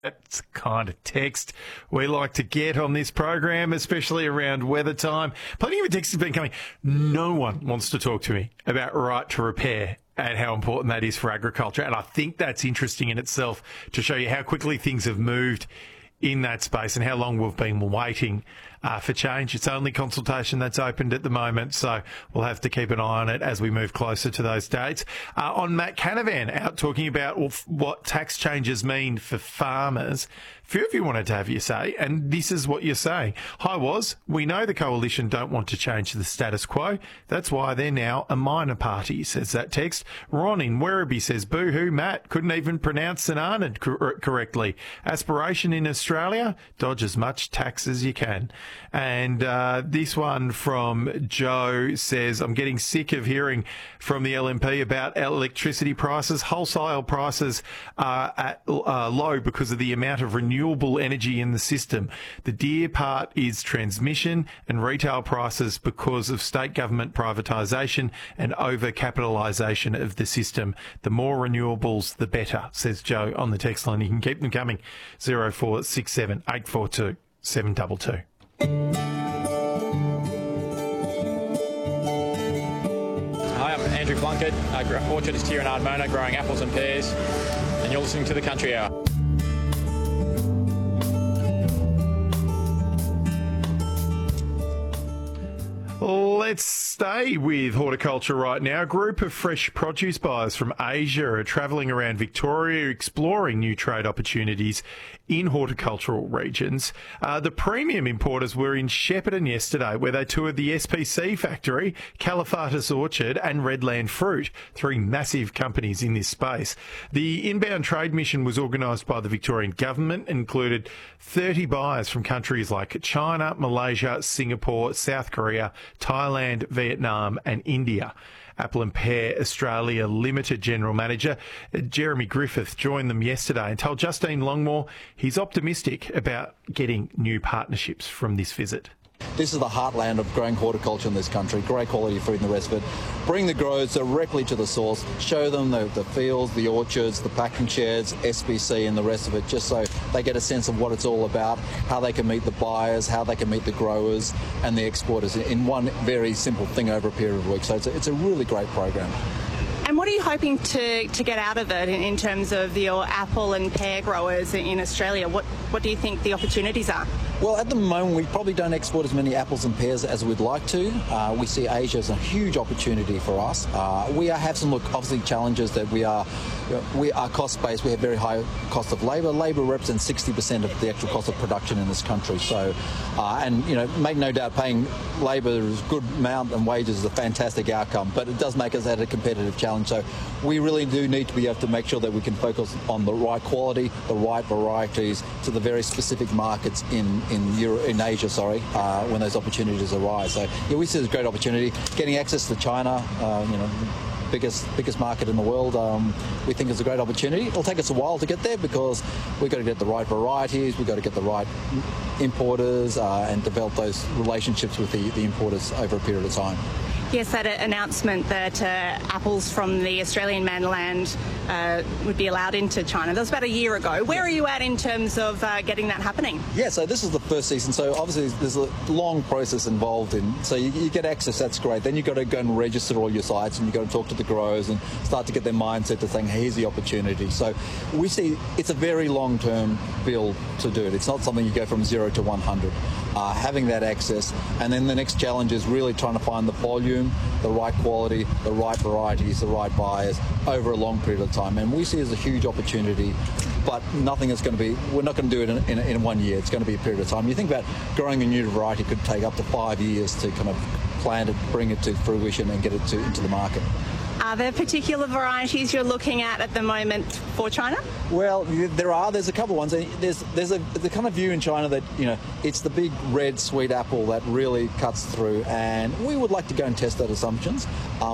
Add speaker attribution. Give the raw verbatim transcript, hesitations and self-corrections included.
Speaker 1: That's the kind of text we like to get on this program, especially around weather time. Plenty of texts have been coming. No one wants to talk to me about right to repair and how important that is for agriculture. And I think that's interesting in itself to show you how quickly things have moved in that space and how long we've been waiting uh, for change. It's only consultation that's opened at the moment, so we'll have to keep an eye on it as we move closer to those dates. Uh, on Matt Canavan, out talking about well, what tax changes mean for farmers. A few of you wanted to have your say, and this is what you're saying. Hi, Was. We know the Coalition don't want to change the status quo. That's why they're now a minor party, says that text. Ron in Werribee says, boo-hoo, Matt. Couldn't even pronounce St cor- correctly. Aspiration in Australia? Dodge as much tax as you can. And uh, this one from Joe says, I'm getting sick of hearing from the L N P about electricity prices. Wholesale prices are at uh, low because of the amount of renewable energy in the system. The dear part is transmission and retail prices because of state government privatisation and over-capitalisation of the system. The more renewables, the better, says Joe on the text line. You can keep them coming. zero four six seven eight four two seven two two.
Speaker 2: Hi, I'm Andrew Plunkett, uh, orchardist here in Ardmona, growing apples and pears, and you're listening to the Country Hour.
Speaker 1: Let's stay with horticulture right now. A group of fresh produce buyers from Asia are travelling around Victoria exploring new trade opportunities in horticultural regions. Uh, the premium importers were in Shepparton yesterday, where they toured the S P C factory, Caliphatis Orchard and Redland Fruit, three massive companies in this space. The inbound trade mission was organised by the Victorian Government and included thirty buyers from countries like China, Malaysia, Singapore, South Korea, Thailand, Vietnam and India. Apple and Pear Australia Limited General Manager Jeremy Griffith joined them yesterday and told Justine Longmore he's optimistic about getting new partnerships from this visit.
Speaker 3: This is the heartland of growing horticulture in this country, great quality food and the rest of it. Bring the growers directly to the source, show them the, the fields, the orchards, the packing sheds, S P C and the rest of it, just so they get a sense of what it's all about, how they can meet the buyers, how they can meet the growers and the exporters in one very simple thing over a period of weeks. So it's a, it's a really great program.
Speaker 4: And what are you hoping to, to get out of it in, in terms of your apple and pear growers in Australia? What, what do you think the opportunities are?
Speaker 3: Well, at the moment, we probably don't export as many apples and pears as we'd like to. Uh, we see Asia as a huge opportunity for us. Uh, we are, have some, look, obviously, challenges that we are, we are cost-based. We have very high cost of labour. Labour represents sixty percent of the actual cost of production in this country. So, uh, and, you know, make no doubt, paying labour a good amount and wages is a fantastic outcome, but it does make us at a competitive challenge. So we really do need to be able to make sure that we can focus on the right quality, the right varieties to the very specific markets in in Europe, in Asia, sorry, uh, when those opportunities arise. So yeah, we see it as a great opportunity. Getting access to China, uh, you know, biggest biggest market in the world, um, we think is a great opportunity. It'll take us a while to get there because we've got to get the right varieties, we've got to get the right importers uh, and develop those relationships with the, the importers over a period of time.
Speaker 4: Yes, that announcement that uh, apples from the Australian mainland uh, would be allowed into China. That was about a year ago. Where are you at in terms of uh, getting that happening?
Speaker 3: Yeah, so this is the first season. So obviously there's a long process involved in. So you, you get access, that's great. Then you've got to go and register all your sites and you've got to talk to the growers and start to get their mindset to saying, hey, here's the opportunity. So we see it's a very long-term build to do it. It's not something you go from zero to one hundred. Uh, having that access, and then the next challenge is really trying to find the volume, the right quality, the right varieties, the right buyers over a long period of time. And we see it as a huge opportunity, but nothing is going to be, we're not going to do it in, in, in one year. It's going to be a period of time. You think about growing a new variety could take up to five years to kind of plant it, bring it to fruition and get it to, into the market.
Speaker 4: Are there particular varieties you're looking at at the moment for China?
Speaker 3: Well, there are. There's a couple of ones. There's there's a the kind of view in China that, you know, it's the big red sweet apple that really cuts through, and we would like to go and test those assumptions. Um,